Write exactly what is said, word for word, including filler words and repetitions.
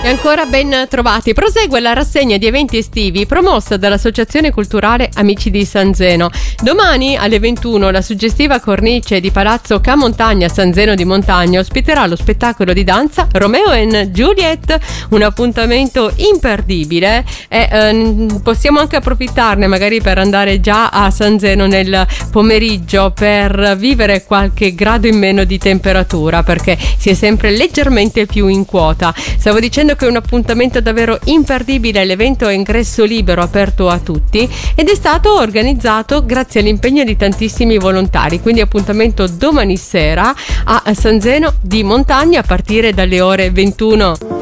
E ancora ben trovati. Prosegue la rassegna di eventi estivi promossa dall'Associazione Culturale Amici di San Zeno. Domani alle ventuno la suggestiva cornice di Palazzo Ca' Montagna San Zeno di Montagna ospiterà lo spettacolo di danza Romeo and Juliet, un appuntamento imperdibile e eh, possiamo anche approfittarne magari per andare già a San Zeno nel pomeriggio per vivere qualche grado in meno di temperatura, perché si è sempre leggermente più in quota. Stavo dicendo che è un appuntamento davvero imperdibile. L'evento è ingresso libero, aperto a tutti, ed è stato organizzato grazie all'impegno di tantissimi volontari, quindi appuntamento domani sera a San Zeno di Montagna a partire dalle ore ventuno.